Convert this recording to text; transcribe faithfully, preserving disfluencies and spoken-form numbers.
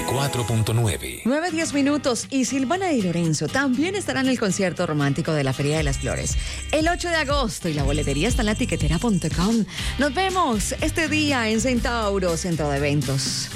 cuatro punto nueve. nueve, diez minutos y Silvana y Lorenzo también estarán en el concierto romántico de la Feria de las Flores el ocho de agosto y la boletería está en la tiquetera punto com. Nos vemos este día en Centauro, Centro de Eventos.